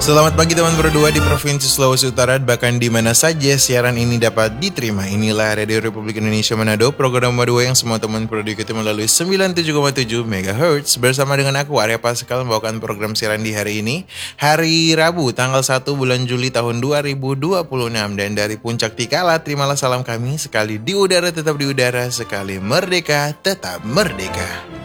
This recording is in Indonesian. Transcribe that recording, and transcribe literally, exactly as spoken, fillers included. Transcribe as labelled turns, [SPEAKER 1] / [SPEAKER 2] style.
[SPEAKER 1] Selamat pagi teman berdua di Provinsi Sulawesi Utara, bahkan di mana saja siaran ini dapat diterima. Inilah Radio Republik Indonesia Manado, program Madua yang semua teman perlu diikuti melalui sembilan puluh tujuh koma tujuh megahertz. Bersama dengan aku, Arya Pascal, membawakan program siaran di hari ini, hari Rabu, tanggal satu bulan Juli tahun dua ribu dua puluh enam. Dan dari Puncak Tikala, terimalah salam kami, sekali di udara tetap di udara, sekali merdeka tetap merdeka.